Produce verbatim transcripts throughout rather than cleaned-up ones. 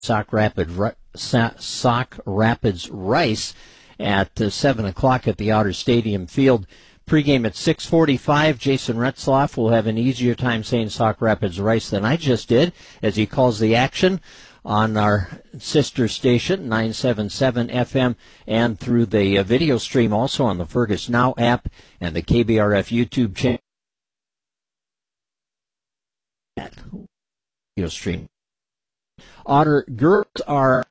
Sauk Rapids, Sauk Rapids Rice at uh, seven o'clock at the Outer Stadium Field. Pregame at six forty-five. Jason Retzloff will have an easier time saying Sauk Rapids Rice than I just did as he calls the action on our sister station, nine seventy-seven F M, and through the uh, video stream also on the Fergus Now app and the K B R F YouTube channel. Video stream. Otter girls are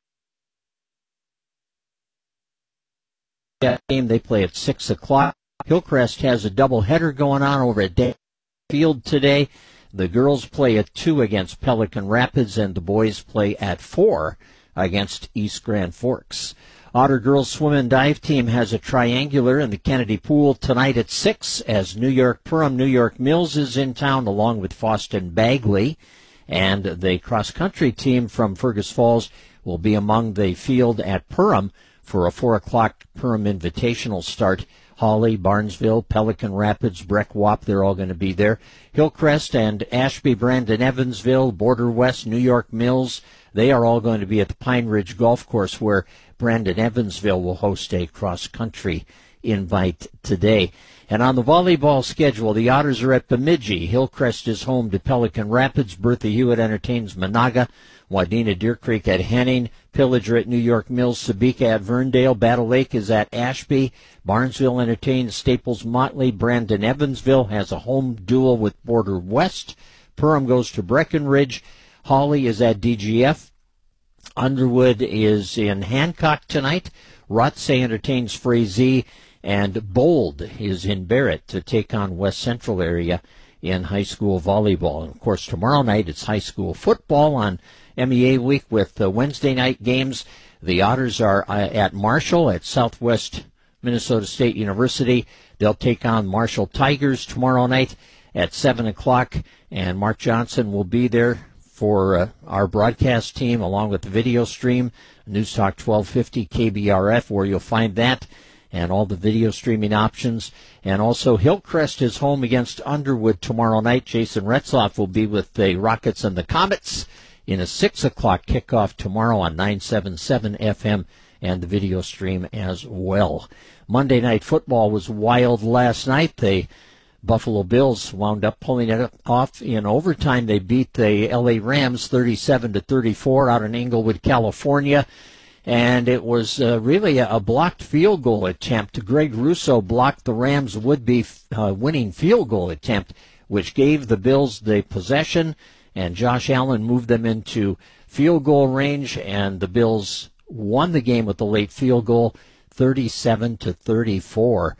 that game. They play at six o'clock. Hillcrest has a doubleheader going on over at Day Field today. The girls play at two against Pelican Rapids, and the boys play at four against East Grand Forks. Otter girls swim and dive team has a triangular in the Kennedy Pool tonight at six as New York Perham, New York Mills is in town along with Foston Bagley. And the cross-country team from Fergus Falls will be among the field at Perham for a four o'clock Perham Invitational start. Hawley, Barnesville, Pelican Rapids, Breck Wap, they're all going to be there. Hillcrest and Ashby, Brandon, Evansville, Border West, New York Mills, they are all going to be at the Pine Ridge Golf Course where Brandon, Evansville will host a cross-country invite today. And on the volleyball schedule, the Otters are at Bemidji. Hillcrest is home to Pelican Rapids. Bertha Hewitt entertains Monaga. Wadena Deer Creek at Henning. Pillager at New York Mills. Sabika at Verndale. Battle Lake is at Ashby. Barnesville entertains Staples Motley. Brandon Evansville has a home duel with Border West. Perham goes to Breckenridge. Hawley is at D G F. Underwood is in Hancock tonight. Rothsay entertains Frazee. And Bold is in Barrett to take on West Central area in high school volleyball. And, of course, tomorrow night it's high school football on M E A week with the Wednesday night games. The Otters are uh, at Marshall at Southwest Minnesota State University. They'll take on Marshall Tigers tomorrow night at seven o'clock. And Mark Johnson will be there for uh, our broadcast team along with the video stream, News Talk twelve fifty K B R F, where you'll find that and all the video streaming options. And also Hillcrest is home against Underwood tomorrow night. Jason Retzloff will be with the Rockets and the Comets in a six o'clock kickoff tomorrow on nine seventy-seven F M and the video stream as well. Monday Night Football was wild last night. The Buffalo Bills wound up pulling it off in overtime. They beat the L A Rams thirty-seven to thirty-four out in Inglewood, California. And it was uh, really a, a blocked field goal attempt. Greg Russo blocked the Rams' would-be uh, winning field goal attempt, which gave the Bills the possession, and Josh Allen moved them into field goal range, and the Bills won the game with the late field goal, thirty-seven to thirty-four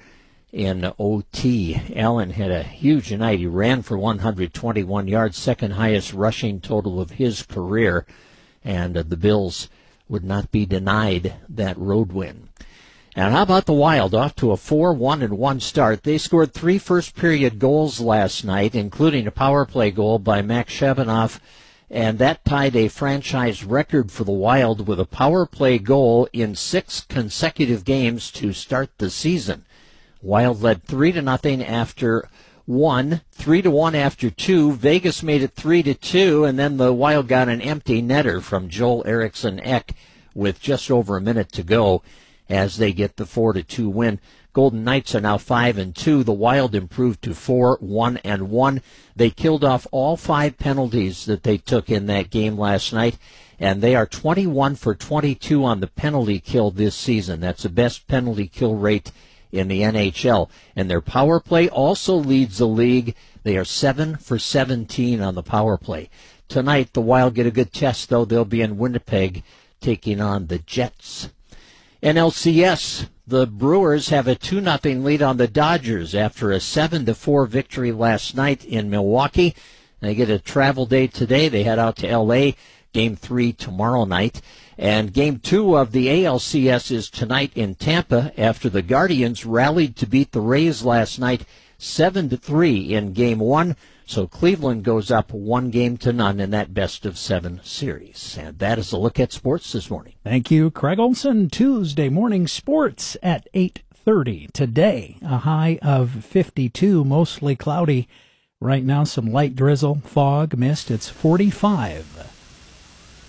in O T. Allen had a huge night. He ran for one hundred twenty-one yards, second highest rushing total of his career, and uh, the Bills would not be denied that road win. And how about the Wild? Off to a four one and one start. They scored three first-period goals last night, including a power play goal by Max Shabanoff, and that tied a franchise record for the Wild with a power play goal in six consecutive games to start the season. Wild led three to nothing after one, three to one after two. Vegas made it three to two, and then the Wild got an empty netter from Joel Eriksson Ek with just over a minute to go as they get the four to two win. Golden Knights are now five and two. The Wild improved to four one and one. They killed off all five penalties that they took in that game last night, and they are twenty-one for twenty-two on the penalty kill this season. That's the best penalty kill rate in the N H L. And their power play also leads the league. They are seven for seventeen on the power play. Tonight, the Wild get a good test, though. They'll be in Winnipeg taking on the Jets. N L C S, the Brewers have a two nothing lead on the Dodgers after a seven to four victory last night in Milwaukee. They get a travel day today. They head out to L A, game three tomorrow night. And game two of the A L C S is tonight in Tampa after the Guardians rallied to beat the Rays last night seven to three in game one. So Cleveland goes up one game to none in that best of seven series. And that is a look at sports this morning. Thank you, Craig Olson. Tuesday morning sports at eight thirty. Today, a high of fifty-two, mostly cloudy. Right now, some light drizzle, fog, mist. It's forty-five.